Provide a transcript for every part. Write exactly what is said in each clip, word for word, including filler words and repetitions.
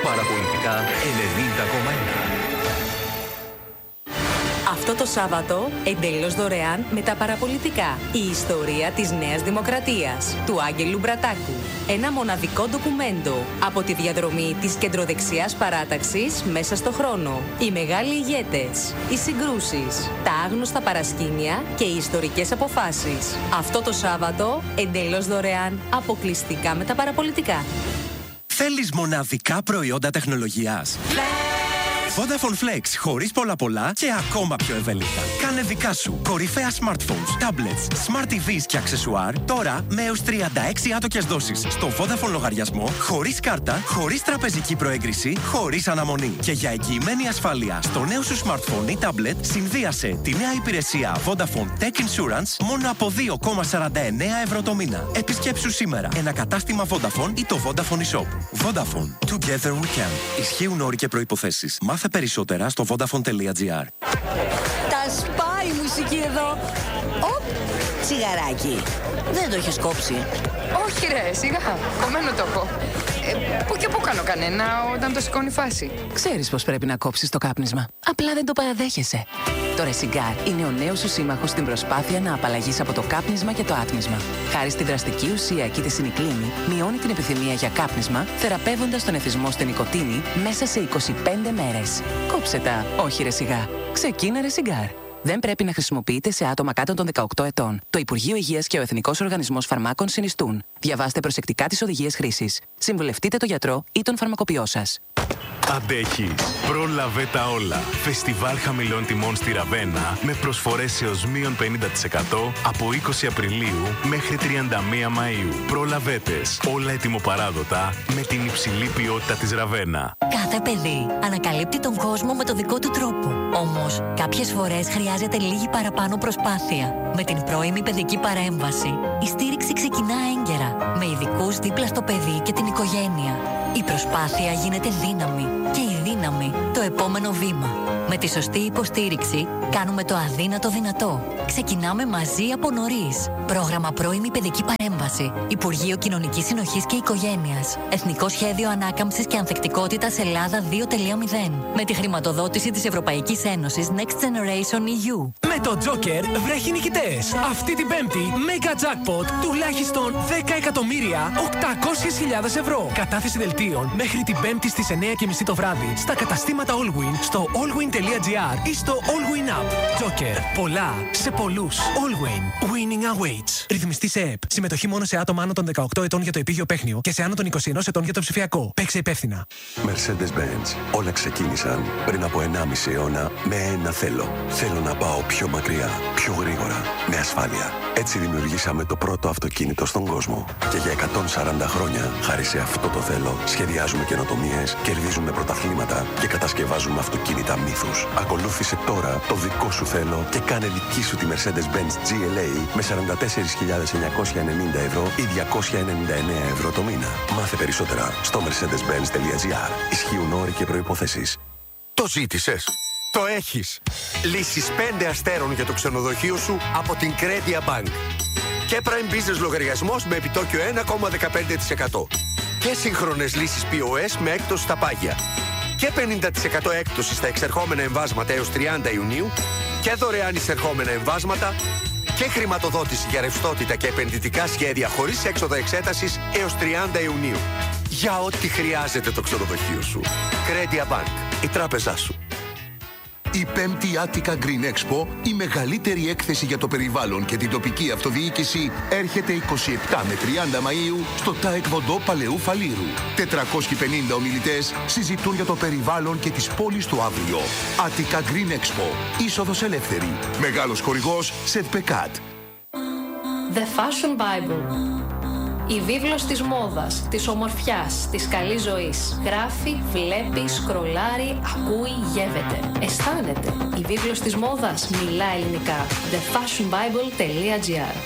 Παραπολιτικά ενενήντα κόμμα ένα. Αυτό το Σάββατο, εντελώς δωρεάν με τα παραπολιτικά. Η ιστορία της Νέας Δημοκρατίας, του Άγγελου Μπρατάκου. Ένα μοναδικό ντοκουμέντο από τη διαδρομή της κεντροδεξιάς παράταξης μέσα στο χρόνο. Οι μεγάλοι ηγέτες, οι συγκρούσεις, τα άγνωστα παρασκήνια και οι ιστορικές αποφάσεις. Αυτό το Σάββατο, εντελώς δωρεάν, αποκλειστικά με τα παραπολιτικά. Θέλεις μοναδικά προϊόντα τεχνολογίας? Vodafone Flex, χωρίς πολλά πολλά και ακόμα πιο ευέλικτα. Κάνε δικά σου κορυφαία smartphones, tablets, smart τι βις και αξεσουάρ τώρα με έως τριάντα έξι άτοκες δόσεις στο Vodafone λογαριασμό, χωρίς κάρτα, χωρίς τραπεζική προέγκριση, χωρίς αναμονή. Και για εγγυημένη ασφάλεια στο νέο σου smartphone ή tablet, συνδύασε τη νέα υπηρεσία Vodafone Tech Insurance μόνο από δύο κόμμα σαράντα εννέα ευρώ το μήνα. Επισκέψου σήμερα ένα κατάστημα Vodafone ή το Vodafone eShop. Vodafone. Together we can. Ισχύουν όροι και προϋποθέσεις. Μάθε περισσότερα στο vodafone.gr. Τα σπάει η μουσική εδώ. Οπ, τσιγαράκι. Δεν το έχεις κόψει? Όχι ρε, σιγά. Κομμένο το έχω. Ε, πού και πού κάνω κανένα όταν το σηκώνει φάση. Ξέρεις πως πρέπει να κόψεις το κάπνισμα. Απλά δεν το παραδέχεσαι. Το Resigar είναι ο νέος σου σύμμαχος στην προσπάθεια να απαλλαγείς από το κάπνισμα και το άτμισμα. Χάρη στη δραστική ουσία κητισινικλίνη, μειώνει την επιθυμία για κάπνισμα, θεραπεύοντας τον εθισμό στην νοικοτήνη μέσα σε είκοσι πέντε μέρες. Κόψε τα, όχι Resigar. Ξεκίνα Resigar. Δεν πρέπει να χρησιμοποιείται σε άτομα κάτω των δεκαοκτώ ετών. Το Υπουργείο Υγείας και ο Εθνικός Οργανισμός Φαρμάκων συνιστούν. Διαβάστε προσεκτικά τις οδηγίες χρήσης. Συμβουλευτείτε τον γιατρό ή τον φαρμακοποιό σας. Αντέχεις. Πρόλαβε τα όλα. Φεστιβάλ χαμηλών τιμών στη Ραβένα με προσφορές έως μείον πενήντα τοις εκατό από είκοσι Απριλίου μέχρι τριάντα μία Μαΐου. Προλαβέτες. Όλα ετοιμοπαράδοτα με την υψηλή ποιότητα της Ραβένα. Κάθε παιδί ανακαλύπτει τον κόσμο με το δικό του τρόπο. Όμως, κάποιες φορές χρειάζεται λίγη παραπάνω προσπάθεια. Με την πρώιμη παιδική παρέμβαση, η στήριξη ξεκινά έγκαιρα, με ειδικούς δίπλα στο παιδί και την οικογένεια. Η προσπάθεια γίνεται δύναμη και η δύναμη το επόμενο βήμα. Με τη σωστή υποστήριξη κάνουμε το αδύνατο δυνατό. Ξεκινάμε μαζί από νωρίς. Πρόγραμμα πρώιμη παιδική παρέμβαση. Υπουργείο Κοινωνικής Συνοχής και Οικογένειας. Εθνικό Σχέδιο Ανάκαμψης και Ανθεκτικότητας Ελλάδα δύο κόμμα μηδέν. Με τη χρηματοδότηση της Ευρωπαϊκής Ένωσης Next Generation ι γιου. Με το Joker βρέχει νικητές. Αυτή την Πέμπτη, Mega Jackpot τουλάχιστον δέκα εκατομμύρια οκτακόσιες χιλιάδες ευρώ. Κατάθεση δελτίων μέχρι την Πέμπτη στις εννιά και μισή το βράδυ στα καταστήματα Allwin, στο allwin τελεία gr ή στο Allwin App. Joker. Πολλά σε πολλούς. Allwin. Winning awaits. Ρυθμιστή σε ΕΠ. Συμμετοχή μόνο σε άτομα άνω των δεκαοκτώ ετών για το επίγειο παίχνιο και σε άνω των είκοσι ενός ετών για το ψηφιακό. Παίξε υπεύθυνα. Mercedes-Benz. Όλα ξεκίνησαν πριν από ενάμιση αιώνα με ένα θέλω. Θέλω να πάω πιο μακριά, πιο γρήγορα, με ασφάλεια. Έτσι δημιουργήσαμε το πρώτο αυτοκίνητο στον κόσμο. Και για εκατόν σαράντα χρόνια, χάρη σε αυτό το θέλω, σχεδιάζουμε καινοτομίες, κερδίζουμε πρωταθλήματα και κατασκευάζουμε αυτοκίνητα μύθους. Ακολούθησε τώρα το δικό σου θέλω και κάνε δική σου τη Mercedes-Benz τζι ελ έι με σαράντα τέσσερις χιλιάδες εννιακόσια ενενήντα ευρώ ή διακόσια ενενήντα εννέα ευρώ το μήνα. Μάθε περισσότερα στο mercedes benz τελεία gr. Ισχύουν όροι και προϋποθέσεις. Το ζήτησες. Το έχεις. Λύσεις πέντε αστέρων για το ξενοδοχείο σου από την Credia Bank. Και Prime Business λογαριασμός με επιτόκιο ένα κόμμα δεκαπέντε τοις εκατό. Και σύγχρονες λύσεις πι ο ες με έκπτωση στα πάγια. Και πενήντα τοις εκατό έκπτωση στα εξερχόμενα εμβάσματα έως τριάντα Ιουνίου. Και δωρεάν εισερχόμενα εμβάσματα. Και χρηματοδότηση για ρευστότητα και επενδυτικά σχέδια χωρίς έξοδα εξέτασης έως τριάντα Ιουνίου. Για ό,τι χρειάζεται το ξενοδοχείο σου. Credia Bank. Η τράπεζά σου. Η πέμπτη Attica Green Expo, η μεγαλύτερη έκθεση για το περιβάλλον και την τοπική αυτοδιοίκηση, έρχεται είκοσι επτά με τριάντα Μαΐου στο Ταεκβοντό Παλαιού Φαλήρου. τετρακόσιοι πενήντα ομιλητές συζητούν για το περιβάλλον και τις πόλεις του αύριο. Attica Green Expo, είσοδος ελεύθερη. Μεγάλος χορηγός Σετπεκάτ. The Fashion Bible. Η βίβλος της μόδας, της ομορφιάς, της καλής ζωής. Γράφει, βλέπει, σκρολάρει, ακούει, γεύεται. Αισθάνεται. Η βίβλος της μόδας μιλά ελληνικά. the fashion bible τελεία gr.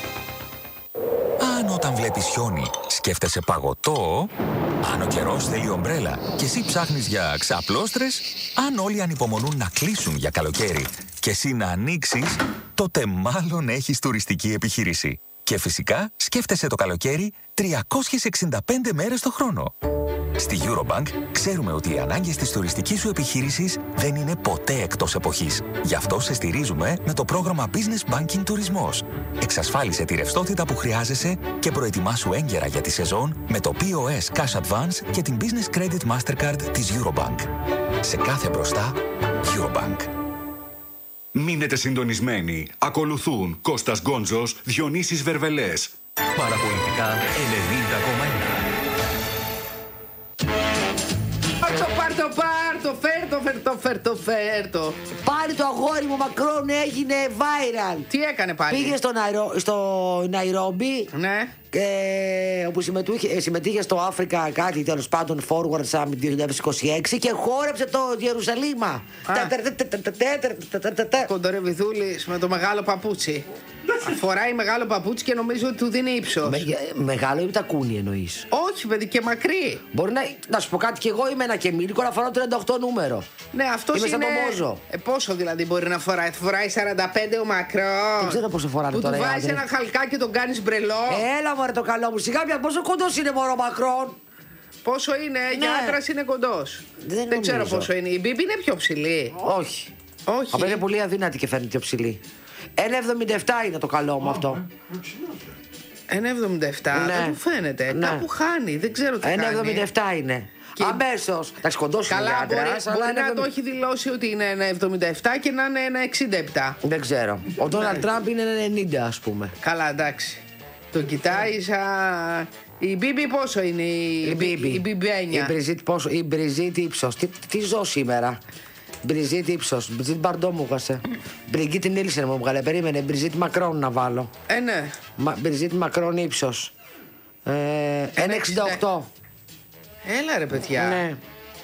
Αν όταν βλέπεις χιόνι σκέφτεσαι παγωτό, αν ο καιρός θέλει ομπρέλα και εσύ ψάχνεις για ξαπλώστρες, αν όλοι ανυπομονούν να κλείσουν για καλοκαίρι και εσύ να ανοίξεις, τότε μάλλον έχεις τουριστική επιχείρηση. Και φυσικά σκέφτεσαι το καλοκαίρι τριακόσιες εξήντα πέντε μέρες το χρόνο. Στη Eurobank ξέρουμε ότι οι ανάγκες της τουριστικής σου επιχείρησης δεν είναι ποτέ εκτός εποχής. Γι' αυτό σε στηρίζουμε με το πρόγραμμα Business Banking Τουρισμός. Εξασφάλισε τη ρευστότητα που χρειάζεσαι και προετοιμάσου έγκαιρα για τη σεζόν με το πι ο ες Cash Advance και την Business Credit Mastercard της Eurobank. Σε κάθε μπροστά, Eurobank. Μείνετε συντονισμένοι. Ακολουθούν Κώστας Γκόντζος, Διονύσης Βερβελές. Παραπολιτικά ενενήντα κόμμα ένα. Πάρτο, πάρτο, πάρτο, φέρτο, φέρτο, φέρτο, φέρτο. Πάλι το αγόρι μου Μακρόν έγινε viral. Τι έκανε πάλι? Πήγε στο, Ναϊρό, στο Ναϊρόμπι. Ναι. Ε, όπου συμμετούχε, συμμετείχε στο Africa κάτι τέλος πάντων Forward Summit δύο χιλιάδες είκοσι έξι και χόρεψε το Ιερουσαλήμα. Κοντορεβιδούλης με το μεγάλο παπούτσι. Φοράει μεγάλο παπούτσι και νομίζω ότι του δίνει ύψος. Με, μεγάλο ή τακούνι εννοείς? Όχι παιδί, και μακρύ. Μπορεί να, να σου πω κάτι, κι εγώ είμαι ένα κεμίλικο να φοράω τριάντα οκτώ νούμερο. Ναι, αυτός είμαι είναι. Σαν το Μόζο. Ε, πόσο δηλαδή μπορεί να φοράει? Φοράει σαράντα πέντε ο Μακρόν. Δεν ξέρω πόσο φοράνε που τώρα. Που του βάζει ένα χαλκάκι και τον κάνεις μπρελό. Έλα μωρέ το καλό μου. Σιγά πια πόσο κοντός είναι μωρό Μακρόν? Πόσο είναι? Ναι. Για άντρας είναι κοντός. Δεν, Δεν ξέρω πόσο είναι. Η Μπίμπη είναι πιο ψηλή. Όχι. Όχι. Aber είναι πολύ αδύνατη και φαίνεται πιο ψηλή. ένα εβδομήντα επτά είναι το καλό μου αυτό. ένα εβδομήντα επτά, ναι. Δεν του φαίνεται. Ναι. Κάπου χάνει, δεν ξέρω τι ένα κάνει. ένα εβδομήντα επτά είναι. Και... αμέσως. Εντάξει, κοντός είναι καλά, άντρας, μπορεί, μπορεί είναι... να το έχει δηλώσει ότι είναι ένα εβδομήντα επτά και να είναι ένα εξήντα επτά. Δεν ξέρω. Ο Ντόναλντ Τραμπ είναι ένα ενενήντα, ας πούμε. Καλά, εντάξει. Τον κοιτάει σαν... Η Μπίμπη πόσο είναι? Η, η Μπίμπη. Η Μπιμπένια. Η Μπριζίτ πόσο? Η Μπριζίτ ύψος. Τι, τι ζω σήμερα? Μπριζίτ ύψος. Μπριζίτ Μπαρντό μου βγάσε. Μπριγκίτ Νίλσεν μου βγάλε. Περίμενε. Μπριζίτ Μακρόν να βάλω. Ε, ναι. Μα, Μπριζίτ Μακρόν ύψος. Ε, ένα εξήντα οκτώ. Έλα ρε παιδιά. Ναι.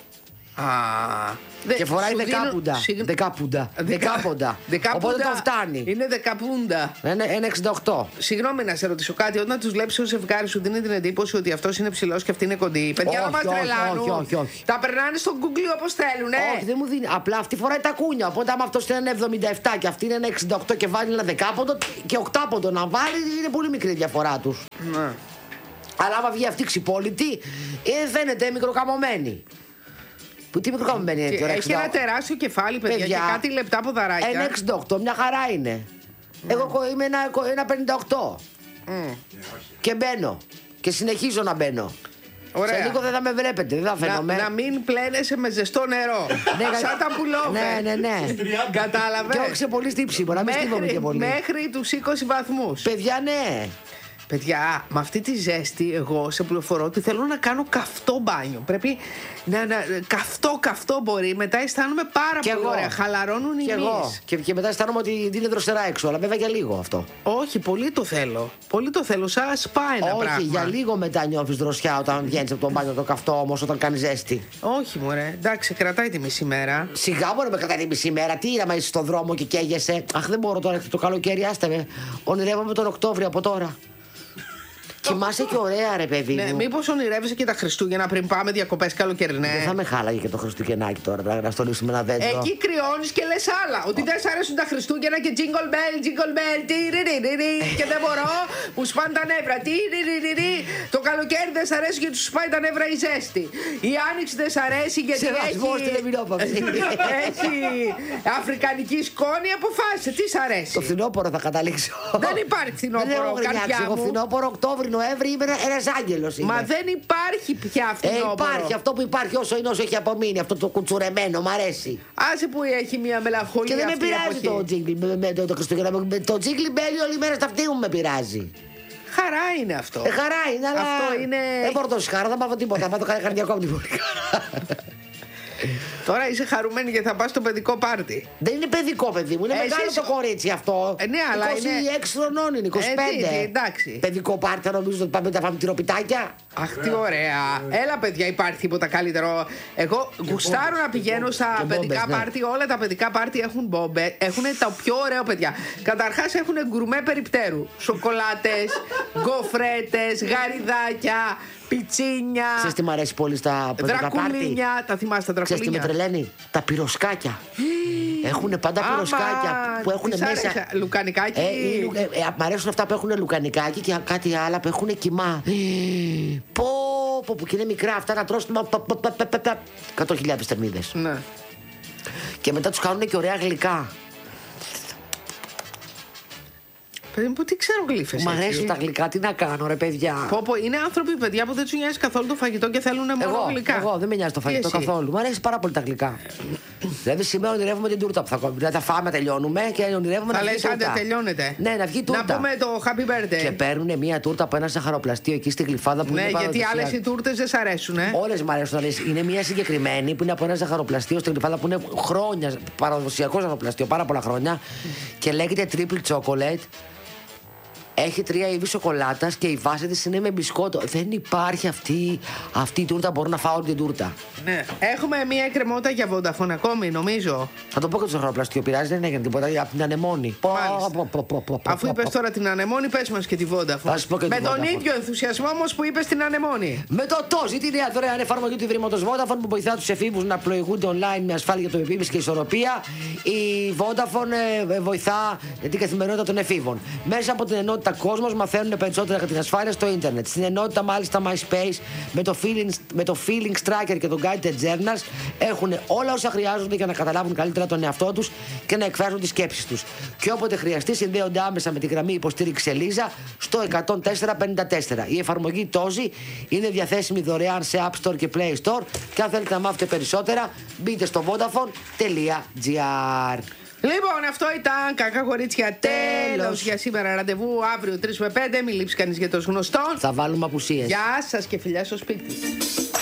Α, και φοράει δεκάποντα. Δίνω... Δεκάποντα. Δεκάποντα. Οπότε το φτάνει. Είναι δεκαπούντα. ένα εξήντα οκτώ. Συγγνώμη να σε ρωτήσω κάτι. Όταν του βλέπει ω ζευγάρι, σου δίνει την εντύπωση ότι αυτό είναι ψηλό και αυτή είναι κοντή? Παιδιά, να μα τρελάνουν. Όχι, όχι, όχι. Τα περνάνε στο Google όπω θέλουν, ε. Όχι, δεν μου δίνει. Απλά αυτή φοράει τα κούνια. Οπότε, άμα αυτό είναι ένα εβδομήντα επτά και αυτή είναι ένα εξήντα οκτώ και βάλει ένα δεκάποντο και οκτάποντο να βάλει, είναι πολύ μικρή διαφορά του. Ναι. Αλλά άμα βγει αυτή ξυπόλυτη, ε, φαίνεται μικροκαμωμένη. Που τι μικροκαμωμένη είναι τώρα? Έχει ένα τεράστιο κεφάλι, παιδιά, παιδιά, και κάτι λεπτά ποδαράκια. ένα εξήντα οκτώ, μια χαρά είναι. Mm. Εγώ είμαι ένα, ένα πενήντα οκτώ. Mm. Και μπαίνω. Και συνεχίζω να μπαίνω. Ωραία. Σε λίγο δεν θα με βλέπετε, δεν θα φαίνομαι. Να, να μην πλένεσαι με ζεστό νερό. Σαν τα πουλόβε. Ναι, ναι, ναι. Κατάλαβε. Και όχι σε πολύ στύψιμο, να μην στύβομαι και πολύ. Μέχρι τους είκοσι βαθμούς. Παιδιά, ναι. Παιδιά, με αυτή τη ζέστη, εγώ σε πληροφορώ ότι θέλω να κάνω καυτό μπάνιο. Πρέπει να. να καυτό, καυτό μπορεί. Μετά αισθάνομαι πάρα και πολύ εγώ. ωραία. Χαλαρώνουν οι μυς. Και, και μετά αισθάνομαι ότι δίνει δροσερά έξω. Αλλά βέβαια για λίγο αυτό. Όχι, πολύ το θέλω. Πολύ το θέλω. Σαν σπά ένα Όχι, πράγμα. για λίγο μετά νιώθει δροσιά όταν βγαίνει από το μπάνιο το καυτό όμω, όταν κάνει ζέστη. Όχι, μωρέ. Εντάξει, κρατάει τη μισή μέρα. Σιγά μπορεί να με κρατάει τη μισή μέρα. Τι είναι, μα είσαι στον δρόμο και καίγεσαι. Αχ, δεν μπορώ τώρα το καλοκαίρι, άστε με. Ονειρεύομαι τον Οκτώβριο από τώρα. Κοιμάσαι και ωραία, ρε παιδί μου. Ναι, μήπως ονειρεύεσαι και τα Χριστούγεννα πριν πάμε διακοπές καλοκαιρινές? Δεν θα με χάλαγε και το Χριστουγεννάκι τώρα, πρέπει να στολίσουμε ένα δέντρο. Εκεί κρυώνεις και λες άλλα. Ότι δεν σ' αρέσουν τα Χριστούγεννα και jingle bell, jingle bell, τυριριριρι, και δεν μπορώ, που σπάνε τα νεύρα. Τυριριριρι. Το καλοκαίρι δεν σ' αρέσει γιατί σου σπάει τα νεύρα η ζέστη. Η άνοιξη δεν σ' αρέσει γιατί έχει... έχει αφρικανική σκόνη, αποφάσισε. Τι σ' αρέσει? Το φθινόπωρο θα καταλήξω. Δεν υπάρχει φθινόπωρο, καρδιά μου. Φθινόπωρο, Οκτώβρη, Νοέμβρη είμαι ένας άγγελος. Μα δεν υπάρχει πια φθινόπωρο. Ε, υπάρχει αυτό που υπάρχει όσο είναι, όσο έχει απομείνει. Αυτό το κουτσουρεμένο, μ' αρέσει. Άσε που έχει μια μελαγχολία. Και δεν με πειράζει το τζίγκλι. Με το Χριστούγεννα. Το τζίγκλι μπέλι όλη μέρα στα αυτή μου με πειράζει. Χαρά είναι αυτό. Ε, χαρά είναι, αλλά. Αυτό είναι... Δεν μπορώ τόσο χαρά, δεν πάω τίποτα. Θα πάω το καρδιακό από την πολύ χαρά. Τώρα είσαι χαρούμενη γιατί θα πας στο παιδικό πάρτι. Δεν είναι παιδικό, παιδί μου. Είναι ε, μεγάλο εσείς... το κορίτσι αυτό. Ε, ναι, αλλά είκοσι έξι χρονών είναι, είκοσι πέντε. Ε, τι, τι, εντάξει. Παιδικό πάρτι, νομίζω ότι πάμε να φάμε τυροπιτάκια. Αχ, τι ωραία. Έλα, παιδιά, υπάρχει τίποτα καλύτερο. Εγώ γουστάρω να πηγαίνω στα και παιδικά μπόμπες, πάρτι. Ναι. Όλα τα παιδικά πάρτι έχουν μπόμπε. Έχουν τα πιο ωραία παιδιά. Καταρχάς έχουν γκουρμέ περιπτέρου. Σοκολάτες, γκοφρέτες, γαριδάκια. Πιτσίνια. Ξέρεις τι μ' αρέσει πολύ στα παιδικά πάρτι? Δρακουλίνια. Τα θυμάσαι τα δρακουλίνια? Ξέρεις τι με τρελαίνει? Τα πυροσκάκια. Έχουν πάντα Άμα, πυροσκάκια που έχουν μέσα. Άρεσα. Λουκανικάκι. Ε, ε, ε, μ' αρέσουν αυτά που έχουν λουκανικάκι και κάτι άλλα που έχουν κοιμά. Πω, πω, πω, που και είναι μικρά αυτά να τρως εκατό χιλιάδες θερμίδες. Ναι. Και μετά τους κάνουν και ωραία γλυκά. Παιδί μου, τι ξέρω γλύφες. Μ' αρέσουν τα γλυκά, τι να κάνω, ρε παιδιά. Πω, πω, είναι άνθρωποι, παιδιά, που δεν τους νοιάζει καθόλου το φαγητό και θέλουν μόνο εγώ, γλυκά. Εγώ δεν με νοιάζει το φαγητό καθόλου. Μ' αρέσει πάρα πολύ τα γλυκά. Δηλαδή σήμερα ονειρεύουμε την τούρτα που θα κόβουμε. Δηλαδή θα φάμε, τελειώνουμε και ονειρεύουμε θα να βγει λες, τούρτα. άντε, τελειώνεται. Ναι, να βγει τούρτα. Να πούμε το happy birthday. Και παίρνουν μια τούρτα από ένα ζαχαροπλαστείο εκεί στη Γλυφάδα που ναι, είναι. Ναι, γιατί άλλες οι τούρτες δεν σ' αρέσουν, ε. Όλες μ' αρέσουν. Είναι μια συγκεκριμένη που είναι από ένα ζαχαροπλαστείο στη Γλυφάδα που είναι χρόνια, παραδοσιακό ζαχαροπλαστείο, πάρα πολλά χρόνια και λέγεται Triple Chocolate. Έχει τρία είδη σοκολάτας και η βάση της είναι με μπισκότο. Δεν υπάρχει αυτή, αυτή η τούρτα. Μπορώ να φάω όλη την τούρτα. Ναι. Έχουμε μια εκκρεμότητα για Vodafone ακόμη, νομίζω. Θα το πω και το ζαχαροπλαστείο. Πειράζει, δεν έγινε τίποτα. Από την ανεμόνη. Αφού είπες τώρα την ανεμόνη, πες μας και τη Vodafone. Με τον ίδιο ενθουσιασμό όμως που είπες την ανεμόνη. Με το τόζι, τη νέα δωρεάν εφαρμογή του Ιδρύματος Vodafone που βοηθά τους εφήβους να πλοηγούνται online με ασφάλεια, τοπιμοποίηση και ισορροπία. Η Vodafone βοηθά την καθημερινότητα των εφήβων. Μέσα από την ενότητα κόσμος μαθαίνουν περισσότερα για την ασφάλεια στο ίντερνετ. Στην ενότητα μάλιστα MySpace με το Feelings, με το Feelings Tracker και το Guided Journals έχουν όλα όσα χρειάζονται για να καταλάβουν καλύτερα τον εαυτό τους και να εκφράζουν τις σκέψεις τους. Και όποτε χρειαστεί συνδέονται άμεσα με τη γραμμή υποστήριξη Ελίζα στο εκατόν τέσσερα πενήντα τέσσερα. Η εφαρμογή Τόζι είναι διαθέσιμη δωρεάν σε App Store και Play Store και αν θέλετε να μάθετε περισσότερα μπείτε στο vodafone.gr. Λοιπόν, αυτό ήταν κακά κορίτσια. Τέλος για σήμερα. Ραντεβού αύριο τρεις με πέντε. Μην λείψει κανείς για τους γνωστών. Θα βάλουμε απουσίες. Γεια σας και φιλιά στο σπίτι.